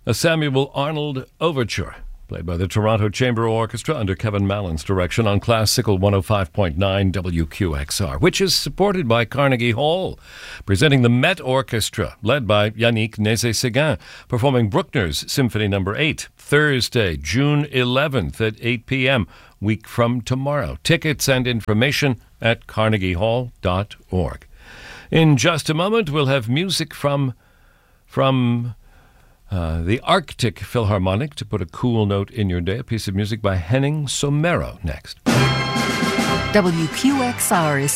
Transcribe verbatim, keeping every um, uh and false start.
A Samuel Arnold Overture, played by the Toronto Chamber Orchestra under Kevin Mallon's direction on Classical one oh five point nine W Q X R, which is supported by Carnegie Hall, presenting the Met Orchestra, led by Yannick Nézet-Séguin, performing Bruckner's Symphony Number eight, Thursday, June eleventh at eight p.m., week from tomorrow. Tickets and information at carnegie hall dot org. In just a moment, we'll have music from... from... Uh, the Arctic Philharmonic, to put a cool note in your day. A piece of music by Henning Somero next. W Q X R is